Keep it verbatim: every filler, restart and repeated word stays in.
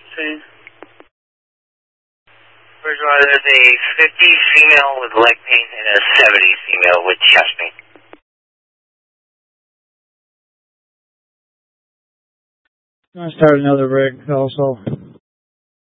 See? Bridgewater, there's a fifty female with leg pain and a seventy female with chest pain. I'm going to start another rig also.